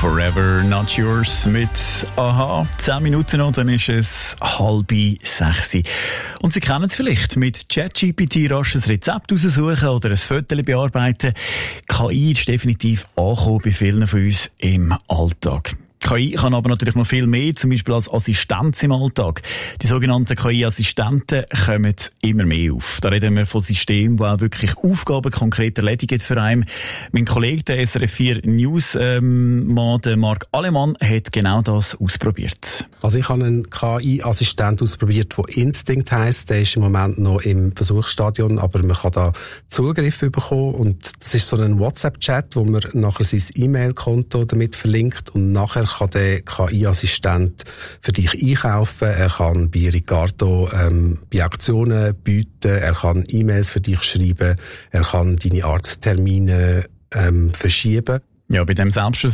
Forever Not Yours mit Aha. 10 Minuten noch, dann ist es 5:30. Und Sie kennen es vielleicht, mit ChatGPT rasch ein Rezept raussuchen oder ein Foto bearbeiten. KI ist definitiv angekommen bei vielen von uns im Alltag. KI kann aber natürlich noch viel mehr, zum Beispiel als Assistenz im Alltag. Die sogenannten KI-Assistenten kommen immer mehr auf. Da reden wir von Systemen, die auch wirklich Aufgaben konkret erledigen für einen. Mein Kollege, der SRF4 News-Mann, Marc Alemann, hat genau das ausprobiert. Also ich habe einen KI-Assistent ausprobiert, der Instinct heisst. Der ist im Moment noch im Versuchsstadion, aber man kann da Zugriff bekommen. Und das ist so ein WhatsApp-Chat, wo man nachher sein E-Mail-Konto damit verlinkt und nachher kann der KI-Assistent für dich einkaufen. Er kann bei Ricardo bei Auktionen bieten. Er kann E-Mails für dich schreiben. Er kann deine Arzttermine verschieben. Ja, bei dem Selbstversuch